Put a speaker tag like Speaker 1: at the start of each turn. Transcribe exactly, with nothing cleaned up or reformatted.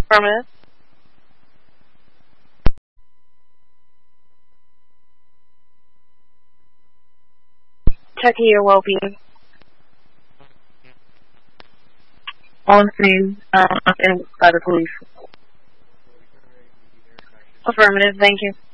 Speaker 1: Affirmative. Checking your well-being.
Speaker 2: On scene, um, and by the police.
Speaker 1: Affirmative, thank you.